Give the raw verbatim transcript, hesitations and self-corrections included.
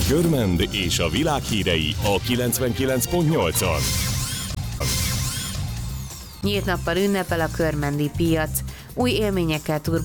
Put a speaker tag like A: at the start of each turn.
A: Görmend és a világ hírei a kilencvenkilenc pont nyolcon.
B: Nyílt nappal ünnepel a körmendi piac. Új élményekkel